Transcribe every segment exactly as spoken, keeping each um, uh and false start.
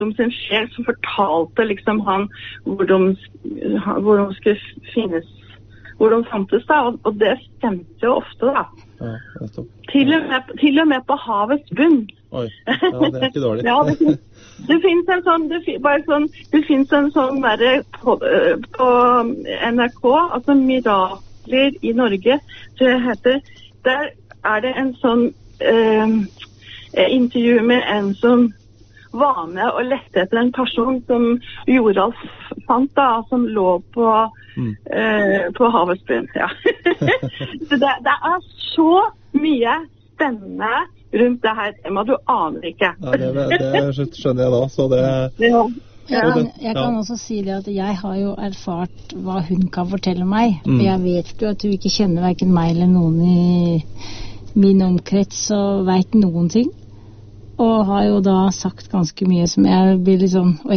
om sin sjel, så fortalte liksom han hvor de, hvor de skulle finnes, hvor de fantes da, og, og det stemte jo ofte da. Ja, til, og med, til og med på havets bunn. Oi, ja, det er ikke dårlig. Ja, det, det finnes en sånn, det, bare sånn, det finnes en sånn der på, på N R K, altså Mirakler i Norge, det heter, der er det en sånn eh, intervju med en som var med og lette etter en person som Joralf fant da, som lå på, mm. eh, på havets bunn. Ja. Så det, det er så mye spennende rundt det her temaet, du aner ikke. Ja, det, det skjønner jeg da, så det... Ja. Jeg kan, jeg kan også si det at jeg har jo erfart hva hun kan fortelle meg, mm. og jeg vet jo at du ikke kjenner hverken meg eller noen i min omkrets og vet noen ting. Og har jo da sagt ganske mye som jeg blir litt sånn, oi.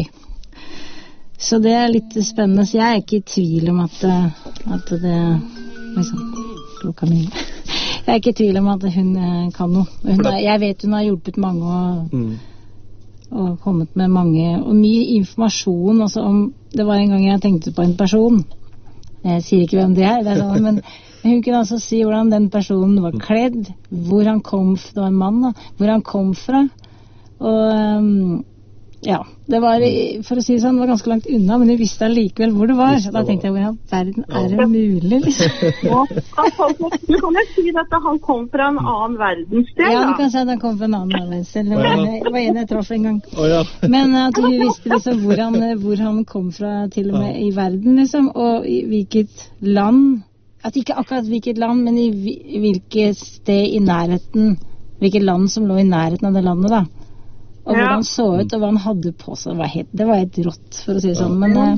Så det er litt spennende, så jeg er ikke i tvil om at, at det, liksom, klokka mi. Jeg er ikke i tvil om at hun kan noe. Hun er, jeg vet hun har hjulpet mange og, mm. og kommet med mange, og mye informasjon, altså om, det var en gang jeg tenkte på en person, jeg sier ikke hvem det er, det er sånn, men hun kunne altså si hvordan den personen var kledd, hvor han kom fra, det var en mann da, hvor han kom fra, og um, ja, det var, for å si sånn, det var ganske langt unna, men jeg visste allikevel hvor det var, og da tenkte jeg, hvordan verden er det mulig, liksom? Ja, du kan jo si at han kom fra en annen verdensdel, da. Ja, du kan si at han kom fra en annen verdensdel, det var en, det var en jeg traff en gang. Oh, ja. Men at hun visste liksom hvor han, hvor han kom fra til og med i verden, liksom, og i hvilket land, at ikke akkurat hvilket land, men i hvilket sted i nærheten, hvilket land som lå i nærheten av det landet da. Og ja. Hvordan han så ut, og hva han hadde på seg. Det var helt, det var helt rått, for å si det sånn. Men uh,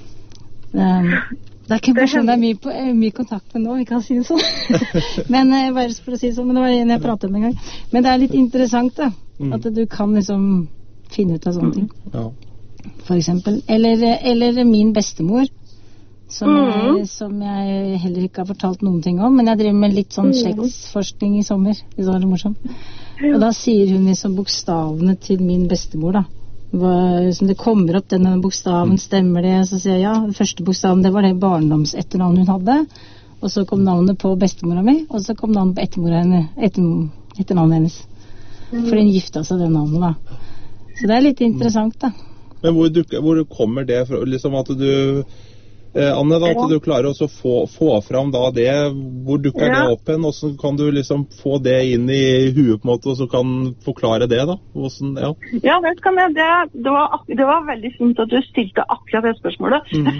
uh, det er ikke en person det er mye, på, mye kontakt med nå, vi kan si det sånn. Men uh, bare for å si det sånn, men det var en jeg pratet med en gang. Men det er litt interessant da, at du kan liksom finne ut av sånne ting. Ja. For eksempel. Eller, eller min bestemor. Som jeg, som jeg heller ikke har fortalt noen ting om, men jeg driver med litt sånn slektsforskning i sommer, det var det morsomt. Og da sier hun liksom bokstavene til min bestemor da, hva, som det kommer opp, denne bokstaven, stemmer det? Så sier jeg ja, den første bokstaven, det var det barndomsetternavnet hun hadde, og så kom navnet på bestemora mi, og så kom navnet på ettermora henne, etter, etternavnet hennes. For hun gifta seg det navnet da. Så det er litt interessant da. Men hvor, du, hvor kommer det fra, liksom at du... Eh, Anne, da, at du klarer også å få, få fram da det, hvor dukker ja. Det opp hen, og så kan du liksom få det inn i huet på en måte, og så kan forklare det da? Hvordan, ja. Ja, vet du, det, det, var, det var veldig fint at du stilte akkurat det spørsmålet. Mm.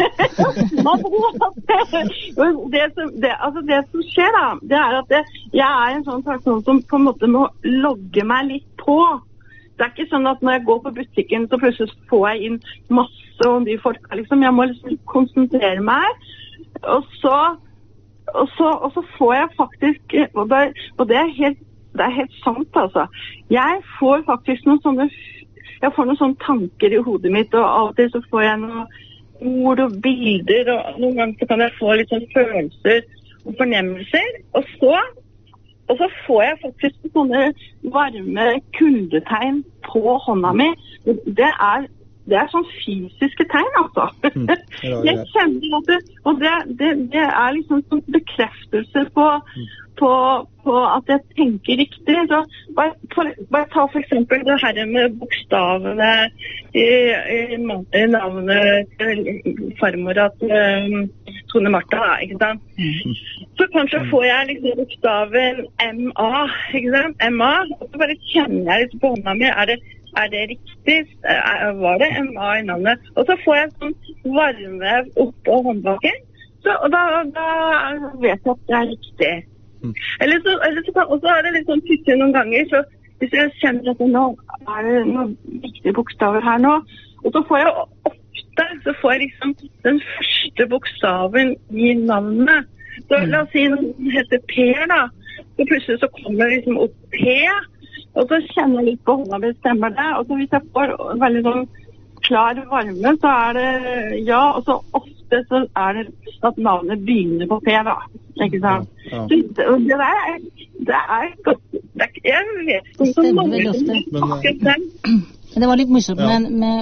det, som, det, altså det som skjer da, det er at det, jeg er en sånn person som på en måte må logge meg litt på. Det er ikke sånn at når jeg går på butikken, så plutselig får jeg inn masse og de folk, liksom. Jeg må liksom konsentrere meg, og så, og så, og så får jeg faktisk, og det, og det er helt, det er helt sant, altså. Jeg får faktisk noen sånne, jeg får noen sånne tanker i hodet mitt, og alltid så får jeg noen ord og bilder, og noen ganger så kan jeg få litt sånn følelser og fornemmelser, og så Og så får jeg faktisk sånne varme kuldetegn på hånda mi. Det er, det er sånn fysiske tegn, altså. Mm, ja, ja. Jeg kjenner at det, og det, det, det er liksom sånn bekreftelse på, mm. på, på at jeg tenker riktig. Så bare, for, bare ta for eksempel det her med bokstavene i, i, i navnet til farmor at um, Tone Martha, da, ikke sant? Mm. Så kanskje får jeg liksom bokstaven M A, ikke sant? M A, og så bare kjenner jeg litt på hånda mi, er det, er det riktig? Er, var det M A i navnet? Og så får jeg sånn varme oppå håndbaken, så, og da, da vet jeg at det er riktig. Mm. Eller så, eller så kan, og så er det litt sånn tytte noen ganger, så hvis jeg kjenner at det nå er det noen viktige bokstaver her nå, og så får jeg ofte, så får jeg liksom den første bokstaven i navnet. Så la oss si den heter Per da, så plutselig så kommer det liksom opp P, og så kjenner jeg litt på hånda mi, stemmer det, og så hvis jeg får veldig sånn klar varme, så er det ja, og så ofte så er det at navnet begynner på P da, ikke sant? Ja, ja. Så det der er, det er godt, det er, jeg vet ikke om noen som men, Det var litt morsomt Ja. med, med